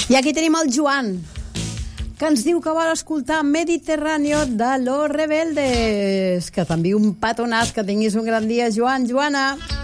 I aquí tenim el Joan, que ens diu que vol escoltar Mediterráneo de Los Rebeldes. Que t'envio un petonàs, que tinguis un gran dia, Joan, Joana.